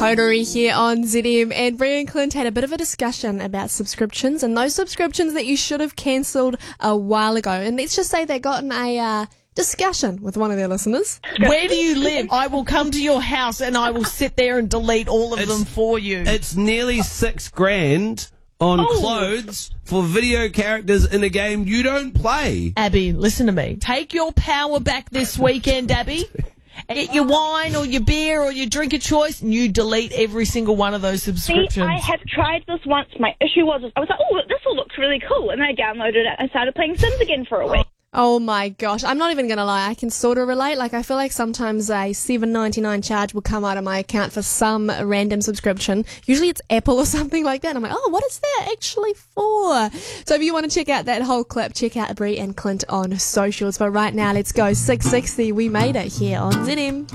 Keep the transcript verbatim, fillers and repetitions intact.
Coterie here on Z M, and Brie and Clint had a bit of a discussion about subscriptions and those subscriptions that you should have cancelled a while ago. And let's just say they got in a uh, discussion with one of their listeners. Where do you live? I will come to your house and I will sit there and delete all of It's- them for you. It's nearly six grand on Oh. clothes for video characters in a game you don't play. Abby, listen to me. Take your power back this weekend, Abby. Get your wine or your beer or your drink of choice and you delete every single one of those See, subscriptions. I have tried this once. My issue was I was like, oh, this all looks really cool. And I downloaded it. I started playing Sims again for a week. Oh my gosh, I'm not even going to lie, I can sort of relate. Like, I feel like sometimes a seven ninety-nine charge will come out of my account for some random subscription. Usually it's Apple or something like that. And I'm like, oh, what is that actually for? So if you want to check out that whole clip, check out Brie and Clint on socials. But right now, let's go six sixty. We made it here on Z M.